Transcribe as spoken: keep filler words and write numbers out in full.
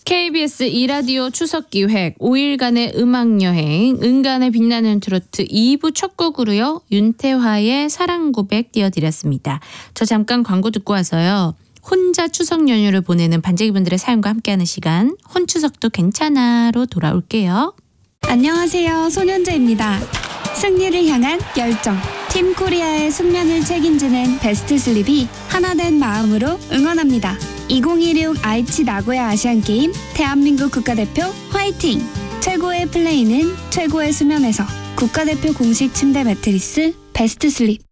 케이비에스 이 라디오 추석기획 오 일간의 음악여행 은간의 빛나는 트로트 이 부 첫 곡으로요. 윤태화의 사랑고백 띄워드렸습니다. 저 잠깐 광고 듣고 와서요. 혼자 추석 연휴를 보내는 반짝이분들의 사연과 함께하는 시간 혼추석도 괜찮아로 돌아올게요. 안녕하세요. 손현재입니다. 승리를 향한 열정 팀 코리아의 숙면을 책임지는 베스트 슬립이 하나된 마음으로 응원합니다. 이천이십육 아이치 나고야 아시안게임 대한민국 국가대표 화이팅! 최고의 플레이는 최고의 수면에서 국가대표 공식 침대 매트리스 베스트 슬립.